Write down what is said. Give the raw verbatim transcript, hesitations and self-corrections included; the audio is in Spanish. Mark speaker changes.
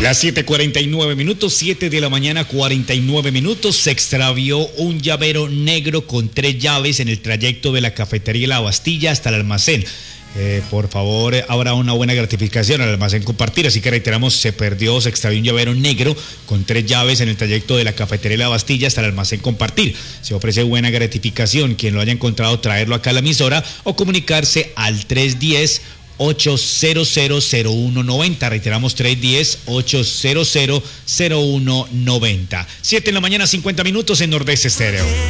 Speaker 1: Las siete cuarenta y nueve minutos, siete de la mañana, cuarenta y nueve minutos. Se extravió un llavero negro con tres llaves en el trayecto de la cafetería La Bastilla hasta el almacén. Eh, por favor, habrá una buena gratificación al almacén Compartir. Así que reiteramos, se perdió, se extravió un llavero negro con tres llaves en el trayecto de la cafetería La Bastilla hasta el almacén Compartir. Se ofrece buena gratificación. Quien lo haya encontrado, traerlo acá a la emisora o comunicarse al tres uno cero, ocho cero cero, cero uno nueve cero. Reiteramos, tres uno cero, ocho cero cero, cero uno nueve cero. siete en la mañana, cincuenta minutos en Nordeste Estéreo.